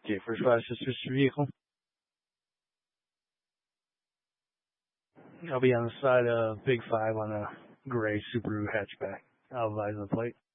Okay, first class is just your vehicle. I'll be on the side of Big Five on a gray Subaru hatchback. I'll advise the plate.